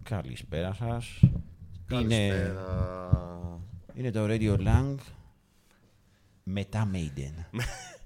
Καλησπέρα σας. Καλησπέρα. Είναι το Radio Lang μετά Maiden.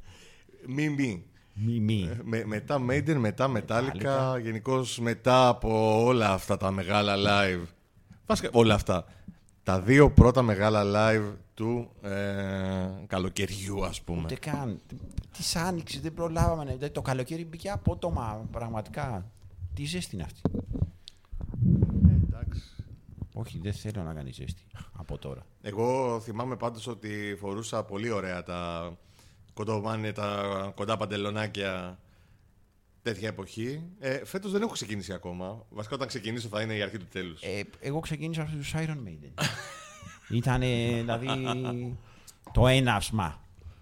Μη. Μετά Maiden, μετά Metallica, γενικώς μετά από όλα αυτά τα μεγάλα live. Βασικά όλα αυτά. Τα δύο πρώτα μεγάλα live του καλοκαιριού, ας πούμε. Ούτε καν. Της άνοιξης δεν προλάβαμε. Το καλοκαίρι μπήκε απότομα, πραγματικά. Τι ζέστη είναι αυτή. Εντάξει. Όχι, δεν θέλω να κάνει ζέστη από τώρα. Εγώ θυμάμαι πάντως ότι φορούσα πολύ ωραία τα κοντομάνια, τα κοντά παντελονάκια τέτοια εποχή. Φέτος δεν έχω ξεκινήσει ακόμα. Βασικά όταν ξεκινήσω θα είναι η αρχή του τέλους. Εγώ ξεκίνησα στους Iron Maiden. Ήτανε δηλαδή το έναυσμα.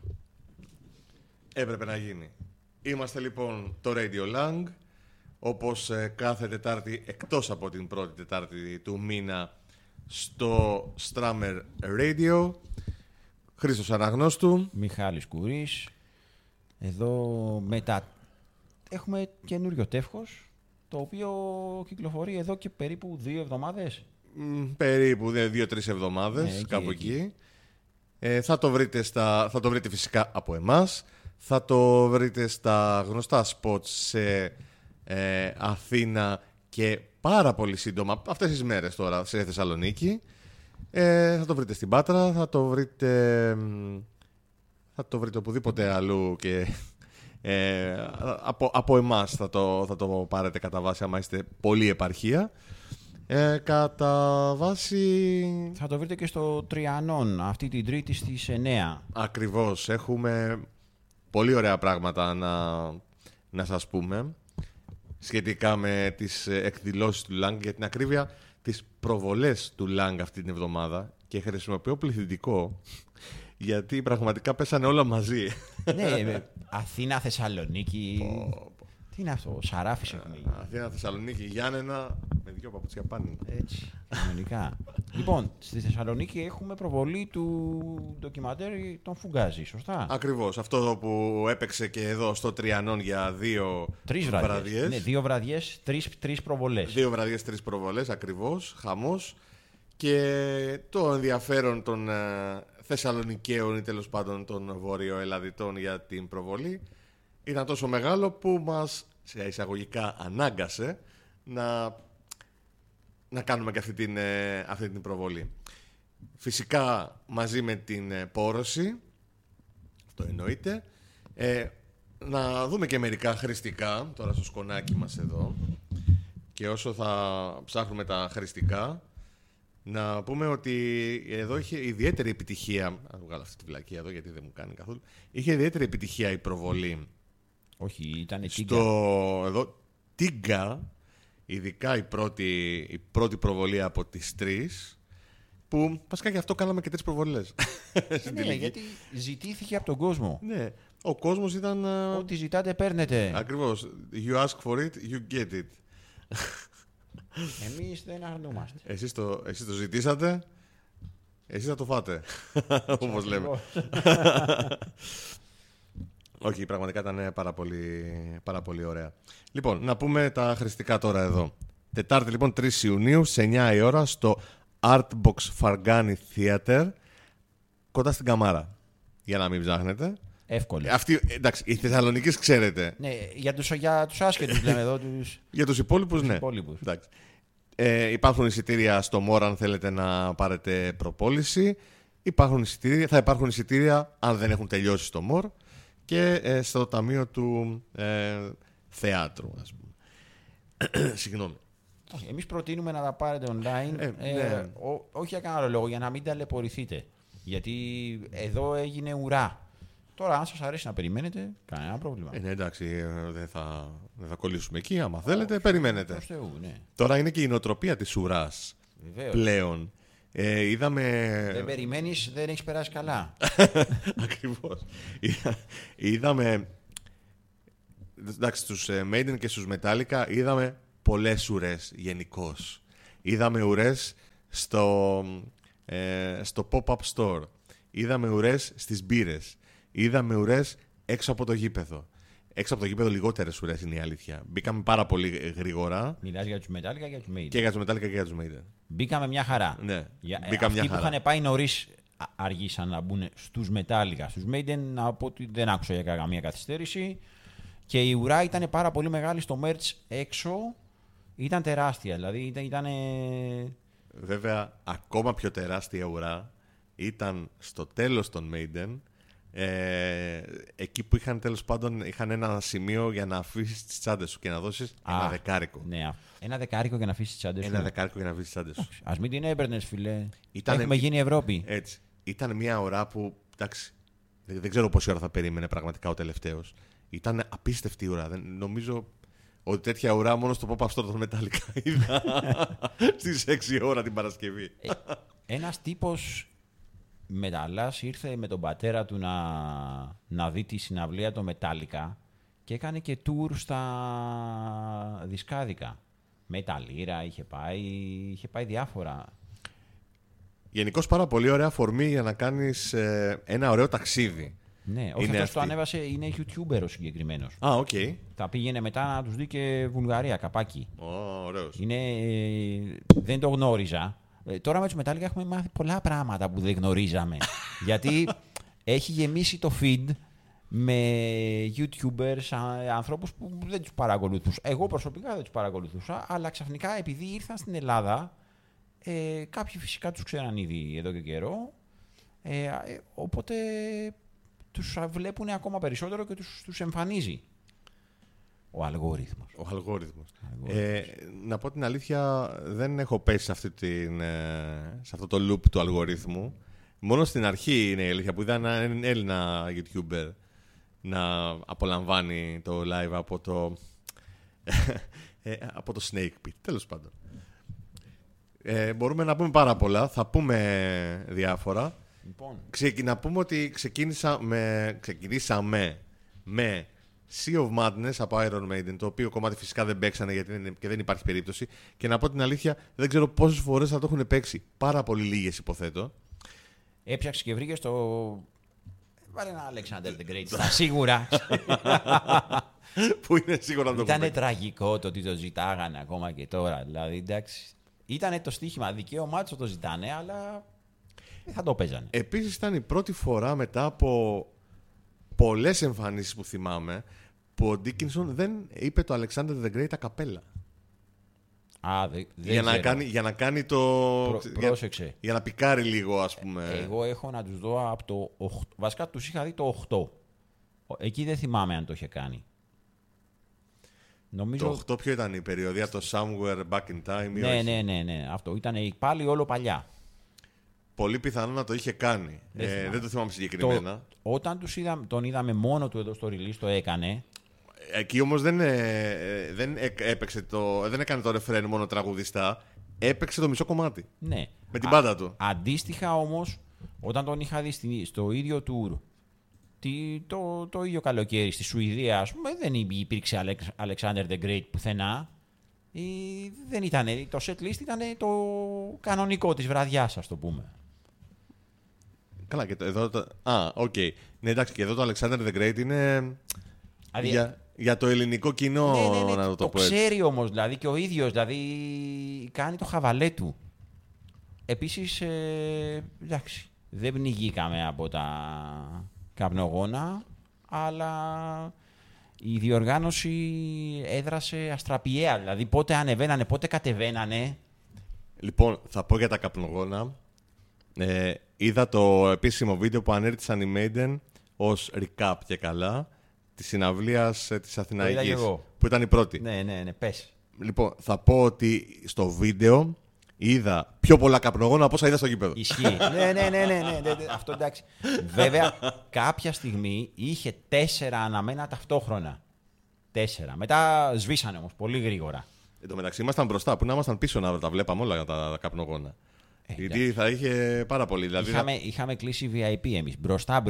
Έπρεπε να γίνει. Είμαστε λοιπόν το Radio Lang. Όπως κάθε Τετάρτη, εκτός από την πρώτη Τετάρτη του μήνα, στο Strammer Radio. Χρήστος Αναγνώστου. Μιχάλης Κουρής. Εδώ έχουμε καινούριο τεύχος, το οποίο κυκλοφορεί εδώ και περίπου 2 εβδομάδες. Περίπου 2-3 εβδομάδες, κάπου εκεί. Θα το βρείτε φυσικά από εμάς. Θα το βρείτε στα γνωστά spots σε Αθήνα και πάρα πολύ σύντομα, αυτές τις μέρες τώρα, σε Θεσσαλονίκη. Θα το βρείτε στην Πάτρα, θα το βρείτε οπουδήποτε αλλού και από εμάς θα το πάρετε κατά βάση, άμα είστε πολύ επαρχία. Κατά βάση... Θα το βρείτε και στο Τριανόν, αυτή την Τρίτη στις 9. Ακριβώς, έχουμε πολύ ωραία πράγματα να σας πούμε σχετικά με τις εκδηλώσεις του Lang, για την ακρίβεια τις προβολές του Lang αυτή την εβδομάδα, και χρησιμοποιώ πληθυντικό γιατί πραγματικά πέσανε όλα μαζί. Ναι, Αθήνα, Θεσσαλονίκη. Τι είναι αυτό, Σαράφης έχουμε γίνει. Αθήνα, Θεσσαλονίκη, Γιάννενα, με δυο παπούτσια πάνω. Έτσι, κανονικά. Λοιπόν, στη Θεσσαλονίκη έχουμε προβολή του ντοκιμαντέρ των Φουγκάζι, σωστά. Ακριβώς, αυτό που έπαιξε και εδώ στο Τριανόν για 3 βραδιές. Ναι, 2 βραδιές, 3 προβολές. 2 βραδιές, 3 προβολές, ακριβώς, χαμός. Και το ενδιαφέρον των Θεσσαλονικαίων ή τέλος πάντων των Βορειοελλαδιτών για την προβολή ήταν τόσο μεγάλο που μας, σε εισαγωγικά, ανάγκασε να κάνουμε και αυτή την προβολή. Φυσικά μαζί με την πόρωση, αυτό εννοείται, να δούμε και μερικά χρηστικά τώρα στο σκονάκι μας εδώ, και όσο θα ψάχνουμε τα χρηστικά, να πούμε ότι εδώ είχε ιδιαίτερη επιτυχία. Να βγάλω αυτή τη βλακία εδώ γιατί δεν μου κάνει καθόλου. Είχε ιδιαίτερη επιτυχία η προβολή. Όχι, ήταν εδώ Τίγκα, ειδικά η πρώτη προβολή από τις 3, που βασικά γι' αυτό κάναμε και 3 προβολές. Ναι, γιατί ζητήθηκε από τον κόσμο. Ναι, ο κόσμος ήταν... Ό,τι ζητάτε παίρνετε. Ακριβώς. You ask for it, you get it. Εμείς δεν αρνούμαστε. Εσείς το ζητήσατε, εσείς θα το φάτε, όπως λέμε. Όχι, πραγματικά ήταν πάρα πολύ ωραία. Λοιπόν, να πούμε τα χρηστικά τώρα εδώ. Τετάρτη λοιπόν 3 Ιουνίου, σε 9 η ώρα, στο Artbox Fargani Theater, κοντά στην Καμάρα. Για να μην ψάχνετε. Εύκολη. Εντάξει, οι Θεσσαλονίκης ξέρετε. Ναι, για τους άσχετους λέμε εδώ. Για τους υπόλοιπους, ναι. Εντάξει. Υπάρχουν εισιτήρια στο Μόρ αν θέλετε να πάρετε προπόληση. Θα υπάρχουν εισιτήρια αν δεν έχουν τελειώσει στο Μόρ και στο ταμείο του θεάτρου, ας πούμε. Συγγνώμη. Εμείς προτείνουμε να τα πάρετε online, ναι. όχι για κανένα λόγο, για να μην ταλαιπωρηθείτε. Γιατί εδώ έγινε ουρά. Τώρα, αν σας αρέσει να περιμένετε, κανένα πρόβλημα. Ναι, εντάξει, δεν θα κολλήσουμε εκεί. Άμα θέλετε, περιμένετε. Προς Θεού, ναι. Τώρα είναι και η νοοτροπία της ουράς. Βεβαίως. Πλέον. Δεν περιμένεις, δεν έχεις περάσει καλά. Ακριβώς. Είδαμε. Εντάξει, στους Maiden και στους Metallica είδαμε πολλές ουρές γενικώς. Είδαμε ουρές στο pop-up store. Είδαμε ουρές στις μπύρες. Είδαμε ουρές έξω από το γήπεδο. έξω από το γήπεδο λιγότερες ουρές είναι η αλήθεια. Μπήκαμε πάρα πολύ γρήγορα. Μιλάς για τους Metallica και για τους Maiden. Και για τους Metallica και για τους Maiden. Μπήκαμε μια χαρά. Ναι, Αυτοί που είχαν πάει νωρίς αργήσαν να μπουν στους Metallica. Στους Maiden, να πω ότι δεν άκουσα για καμία καθυστέρηση. Και η ουρά ήταν πάρα πολύ μεγάλη στο merch έξω. Ήταν τεράστια. Δηλαδή ήταν. Βέβαια, ακόμα πιο τεράστια ουρά ήταν στο τέλος των Maiden. Εκεί που είχαν τέλος πάντων είχαν ένα σημείο για να αφήσεις τις τσάντες σου και να δώσεις ένα δεκάρικο. Ναι, ένα δεκάρικο για να αφήσεις τις τσάντες σου. Ένα δεκάρικο για να αφήσεις τις τσάντες σου. Ας μην την έπαιρνες, φιλέ. Έχουμε γίνει Ευρώπη. Έτσι. Ήταν μια ώρα που, εντάξει, δεν ξέρω πόση ώρα θα περίμενε πραγματικά ο τελευταίος. Ήταν απίστευτη ουρά. Νομίζω ότι τέτοια ουρά μόνο στο Pop-Up Store των Metallica είδα στις 6 ώρα την Παρασκευή. Ένας τύπος μεταλλάς ήρθε με τον πατέρα του να δει τη συναυλία των Metallica και έκανε και tour στα δισκάδικα. Με τα λύρα είχε πάει διάφορα. Γενικώς πάρα πολύ ωραία αφορμή για να κάνεις ένα ωραίο ταξίδι. Ναι, όχι, αυτός το ανέβασε, είναι YouTuber ο συγκεκριμένος. Οκ. Θα πήγαινε μετά να τους δει και Βουλγαρία, καπάκι. Ωραίος. Δεν το γνώριζα. Τώρα με τους Metallica έχουμε μάθει πολλά πράγματα που δεν γνωρίζαμε. Γιατί έχει γεμίσει το feed με YouTubers, ανθρώπους που δεν τους παρακολουθούσα. Εγώ προσωπικά δεν τους παρακολουθούσα, αλλά ξαφνικά επειδή ήρθαν στην Ελλάδα, κάποιοι φυσικά τους ξέραν ήδη εδώ και καιρό, οπότε τους βλέπουν ακόμα περισσότερο και τους εμφανίζει ο αλγόριθμος. Να πω την αλήθεια, δεν έχω πέσει σε αυτό το loop του αλγορίθμου. Μόνο στην αρχή είναι η αλήθεια που είδα έναν Έλληνα YouTuber να απολαμβάνει το live από το Snake Pit. Τέλος πάντων. Μπορούμε να πούμε πάρα πολλά. Θα πούμε διάφορα. Λοιπόν. Να πούμε ότι ξεκινήσαμε με Sea of Madness από Iron Maiden, το οποίο κομμάτι φυσικά δεν παίξανε γιατί και δεν υπάρχει περίπτωση. Και να πω την αλήθεια, δεν ξέρω πόσες φορές θα το έχουν παίξει. Πάρα πολύ λίγες, υποθέτω. Έψαξε και βρήκε στο. Βάλε ένα Alexander the Great. Στα σίγουρα. Που είναι σίγουρα να το Ήτανε τραγικό το ότι το ζητάγανε ακόμα και τώρα. Δηλαδή, εντάξει. Ήτανε το στοίχημα. Δικαίωμά του το ζητάνε, αλλά δεν θα το παίζανε. Επίσης, ήταν η πρώτη φορά μετά από πολλές εμφανίσεις που θυμάμαι που ο Ντίκινσον δεν είπε το Alexander the Great a cappella. Για να κάνει το. Πρόσεξε. Για να πικάρει λίγο, ας πούμε. Εγώ έχω να τους δω από το 8. Βασικά τους είχα δει το 8. Εκεί δεν θυμάμαι αν το είχε κάνει. Νομίζω... Το 8 ποιο ήταν η περιοδία, το Somewhere Back in Time? Ναι. Αυτό ήταν πάλι όλο παλιά. Πολύ πιθανό να το είχε κάνει. Δεν το θυμάμαι συγκεκριμένα. Όταν τον είδαμε μόνο του εδώ στο release, το έκανε. Εκεί όμως δεν έκανε το ρεφρέν μόνο τραγουδιστά. Έπαιξε το μισό κομμάτι. Ναι. Με την πάντα του. Αντίστοιχα όμως, όταν τον είχα δει στο ίδιο tour, το ίδιο καλοκαίρι στη Σουηδία, ας πούμε, δεν υπήρξε Alexander the Great πουθενά. Δεν ήταν, το set list ήταν το κανονικό της βραδιάς, ας το πούμε. Καλά, και εδώ. Οκ. Ναι, εντάξει, και εδώ το Alexander the Great είναι. Για το ελληνικό κοινό, ναι, να το πω έτσι. Το ξέρει όμως, δηλαδή, και ο ίδιος, δηλαδή, κάνει το χαβαλέ του. Επίσης, εντάξει, δεν πνιγήκαμε από τα καπνογόνα, αλλά η διοργάνωση έδρασε αστραπιαία. Δηλαδή, πότε ανεβαίνανε, πότε κατεβαίνανε. Λοιπόν, θα πω για τα καπνογόνα. Είδα το επίσημο βίντεο που ανέρτησαν οι Maiden ως recap και καλά της συναυλίας της Αθηναϊκής, που ήταν η πρώτη. Ναι, πες. Λοιπόν, θα πω ότι στο βίντεο είδα πιο πολλά καπνογόνα από όσα είδα στο γήπεδο. Ισχύει. ναι, αυτό εντάξει. Βέβαια, κάποια στιγμή είχε 4 αναμένα ταυτόχρονα. 4. Μετά σβήσανε όμως πολύ γρήγορα. Εν τω μεταξύ ήμασταν μπροστά, που να ήμασταν πίσω να τα βλέπαμε όλα τα καπνογόνα. Γιατί θα είχε πάρα πολύ. Δηλαδή είχαμε κλείσει VIP εμείς. Μπροστά.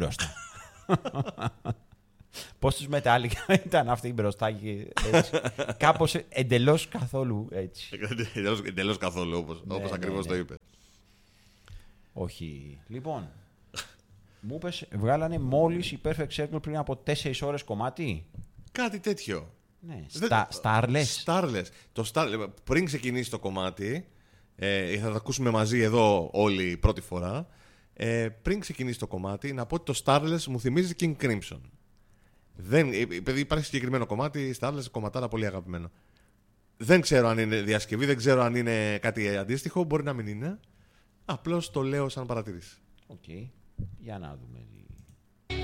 Πώς τους Metallica ήταν αυτοί μπροστά και έτσι. Κάπως εντελώς καθόλου έτσι. Εντελώς καθόλου, όπως ακριβώς το είπε. Όχι. Λοιπόν, μου είπες, βγάλανε μόλις η Perfect Circle πριν από 4 ώρες κομμάτι. Κάτι τέτοιο. Ναι, Starless. Πριν ξεκινήσει το κομμάτι, θα το ακούσουμε μαζί εδώ όλοι πρώτη φορά. Πριν ξεκινήσει το κομμάτι, να πω ότι το Starless μου θυμίζει King Crimson. Επειδή υπάρχει συγκεκριμένο κομμάτι, Starless, κομματάρα πολύ αγαπημένο. Δεν ξέρω αν είναι διασκευή, δεν ξέρω αν είναι κάτι αντίστοιχο, μπορεί να μην είναι. Απλώς το λέω σαν παρατήρηση. Οκ. Για να δούμε.